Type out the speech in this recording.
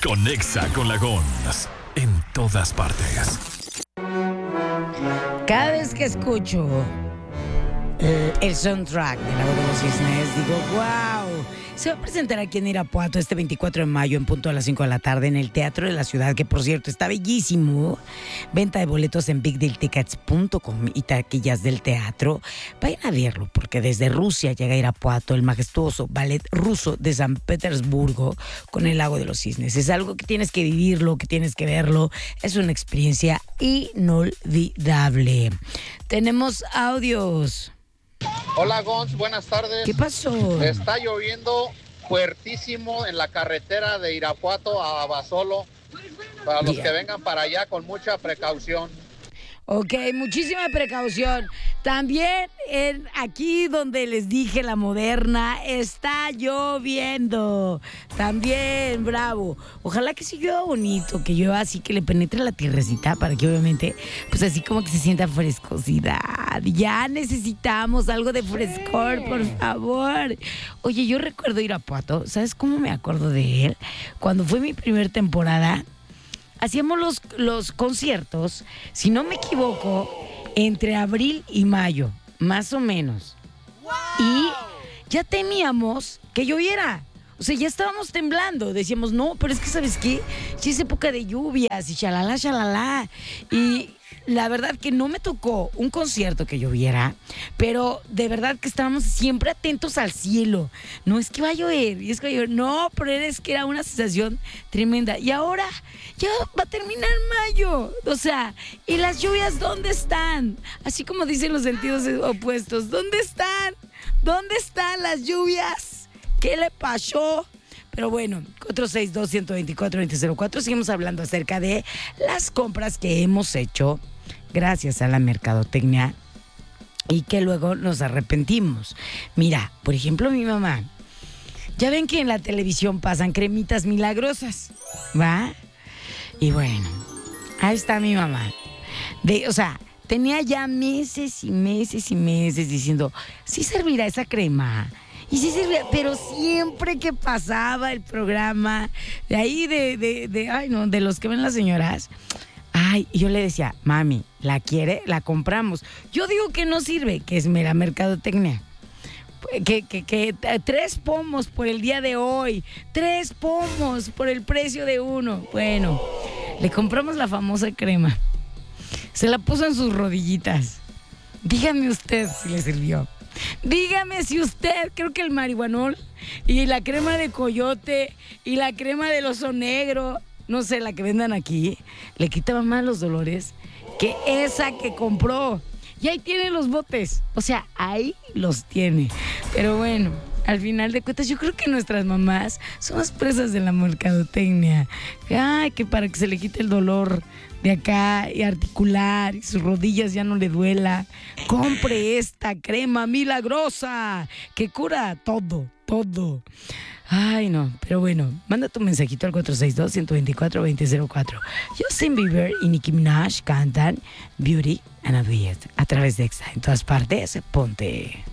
Conexa con la Gons en todas partes. Cada vez que escucho el soundtrack de La Voz de los Cisnes, digo, wow. Se va a presentar aquí en Irapuato este 24 de mayo en punto a las 5 de la tarde en el Teatro de la Ciudad, que por cierto está bellísimo. Venta de boletos en bigdealtickets.com y taquillas del teatro. Vayan a verlo porque desde Rusia llega a Irapuato el majestuoso ballet ruso de San Petersburgo con el Lago de los Cisnes. Es algo que tienes que vivirlo, que tienes que verlo. Es una experiencia inolvidable. Tenemos audios. Hola Gons, buenas tardes. ¿Qué pasó? Está lloviendo fuertísimo en la carretera de Irapuato a Abasolo. Para los que vengan para allá, con mucha precaución. Ok, muchísima precaución. También aquí donde les dije la Moderna, está lloviendo. También, bravo. Ojalá que sí llueva bonito, que llueva así, que le penetre la tierrecita para que obviamente, pues así como que se sienta frescosidad. Ya necesitamos algo de frescor, por favor. Oye, yo recuerdo Irapuato, ¿sabes cómo me acuerdo de él? Cuando fue mi primer temporada, hacíamos los conciertos, si no me equivoco, entre abril y mayo, más o menos. ¡Wow! Y ya temíamos que lloviera. O sea, ya estábamos temblando. Decíamos, no, pero es que, ¿sabes qué? Sí es época de lluvias y shalala, shalala. Y la verdad que no me tocó un concierto que lloviera, pero de verdad que estábamos siempre atentos al cielo. No es que va a llover, y es que va a llover. No, pero es que era una sensación tremenda. Y ahora ya va a terminar mayo. O sea, ¿y las lluvias dónde están? Así como dicen los sentidos opuestos. ¿Dónde están? ¿Dónde están las lluvias? ¿Qué le pasó? Pero bueno, 462-124-2004, seguimos hablando acerca de las compras que hemos hecho gracias a la mercadotecnia y que luego nos arrepentimos. Mira, por ejemplo, mi mamá, ya ven que en la televisión pasan cremitas milagrosas, ¿va? Y bueno, ahí está mi mamá. O sea, tenía ya meses y meses y meses diciendo, ¿sí servirá esa crema? Y sí servía, pero siempre que pasaba el programa, de ahí de los que ven las señoras, ay, yo le decía, mami, ¿la quiere? La compramos. Yo digo que no sirve, que es mera mercadotecnia. Que 3 pomos por el día de hoy, 3 pomos por el precio de uno. Bueno, le compramos la famosa crema. Se la puso en sus rodillitas. Dígame usted si le sirvió. Dígame si usted, creo que el marihuanol y la crema de coyote y la crema del oso negro, no sé, la que vendan aquí, le quitaba más los dolores que esa que compró. Y ahí tiene los botes, o sea, ahí los tiene. Pero bueno, al final de cuentas, yo creo que nuestras mamás somos presas de la mercadotecnia. Ay, que para que se le quite el dolor de acá y articular y sus rodillas ya no le duela, compre esta crema milagrosa que cura todo. Ay, no, pero bueno, manda tu mensajito al 462-124-2004. Justin Bieber y Nicki Minaj cantan Beauty and a Beast a través de Exa. En todas partes, ponte.